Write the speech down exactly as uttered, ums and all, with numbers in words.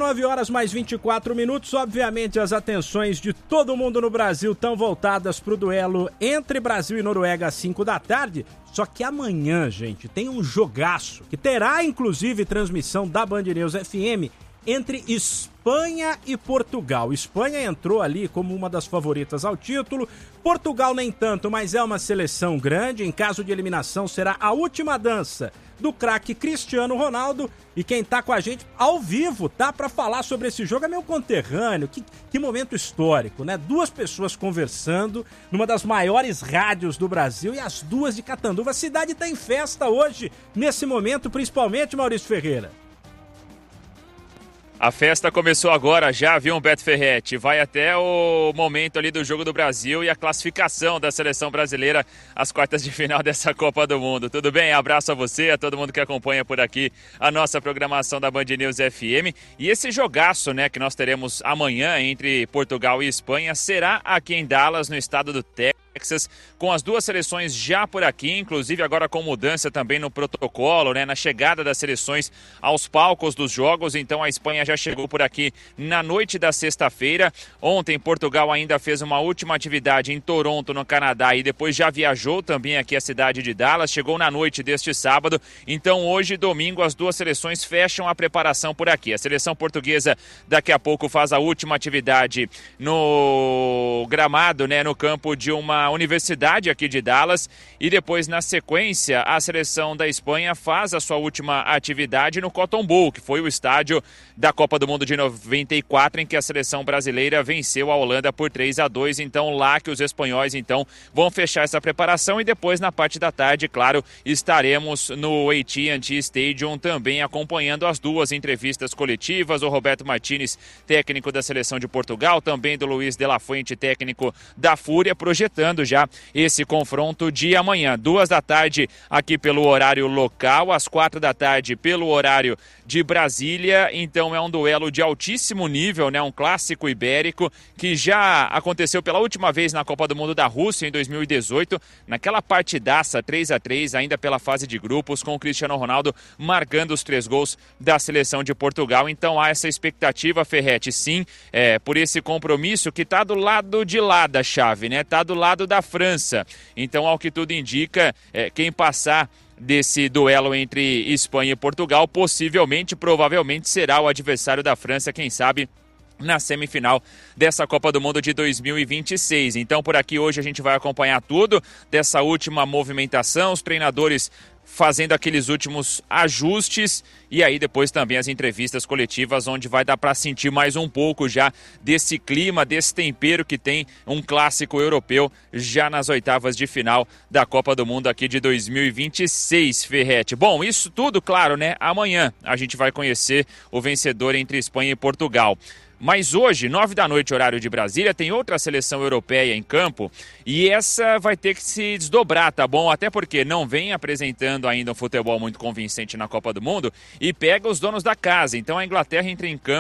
nove horas mais vinte e quatro minutos. Obviamente as atenções de todo mundo no Brasil estão voltadas para o duelo entre Brasil e Noruega às cinco da tarde. Só que amanhã, gente, tem um jogaço que terá inclusive transmissão da Band News F M entre Espanha e Portugal. Espanha entrou ali como uma das favoritas ao título. Portugal nem tanto, mas é uma seleção grande. Em caso de eliminação será a última dança do craque Cristiano Ronaldo. E quem tá com a gente ao vivo, tá? Pra falar sobre esse jogo é meu conterrâneo. Que, que momento histórico, né? Duas pessoas conversando numa das maiores rádios do Brasil e as duas de Catanduva. A cidade tá em festa hoje, nesse momento, principalmente, Maurício Ferreira. A festa começou agora já, viu, Beto Ferretti? Vai até o momento ali do Jogo do Brasil e a classificação da seleção brasileira às quartas de final dessa Copa do Mundo. Tudo bem? Abraço a você, a todo mundo que acompanha por aqui a nossa programação da Band News F M. E esse jogaço, né, que nós teremos amanhã entre Portugal e Espanha será aqui em Dallas, no estado do Texas, com as duas seleções já por aqui, inclusive agora com mudança também no protocolo, né, na chegada das seleções aos palcos dos jogos. Então a Espanha já chegou por aqui na noite da sexta-feira. Ontem Portugal ainda fez uma última atividade em Toronto, no Canadá, e depois já viajou também aqui à cidade de Dallas, chegou na noite deste sábado. Então hoje, domingo, as duas seleções fecham a preparação por aqui. A seleção portuguesa daqui a pouco faz a última atividade no gramado, né, no campo de uma universidade aqui de Dallas, e depois na sequência a seleção da Espanha faz a sua última atividade no Cotton Bowl, que foi o estádio da Copa do Mundo de noventa e quatro, em que a seleção brasileira venceu a Holanda por três a dois. Então lá que os espanhóis então vão fechar essa preparação, e depois na parte da tarde, claro, estaremos no A T and T Stadium também acompanhando as duas entrevistas coletivas. O Roberto Martínez, técnico da seleção de Portugal, também do Luiz de la Fuente, técnico da Fúria, projetando já esse confronto de amanhã, duas da tarde aqui pelo horário local, às quatro da tarde pelo horário de Brasília. Então é um duelo de altíssimo nível, né? Um clássico ibérico que já aconteceu pela última vez na Copa do Mundo da Rússia em dois mil e dezoito, naquela partidaça três a três, ainda pela fase de grupos, com o Cristiano Ronaldo marcando os três gols da seleção de Portugal. Então há essa expectativa, Ferretti, sim, é, por esse compromisso que está do lado de lá da chave, né? Está do lado da França. Então, ao que tudo indica, é, quem passar desse duelo entre Espanha e Portugal possivelmente, provavelmente será o adversário da França, quem sabe na semifinal dessa Copa do Mundo de dois mil e vinte e seis. Então por aqui hoje a gente vai acompanhar tudo dessa última movimentação, os treinadores fazendo aqueles últimos ajustes, e aí depois também as entrevistas coletivas, onde vai dar para sentir mais um pouco já desse clima, desse tempero que tem um clássico europeu já nas oitavas de final da Copa do Mundo aqui de dois mil e vinte e seis, Ferretti. Bom, isso tudo, claro, né? Amanhã a gente vai conhecer o vencedor entre Espanha e Portugal. Mas hoje, nove da noite, horário de Brasília, tem outra seleção europeia em campo, e essa vai ter que se desdobrar, tá bom? Até porque não vem apresentando ainda um futebol muito convincente na Copa do Mundo e pega os donos da casa. Então a Inglaterra entra em campo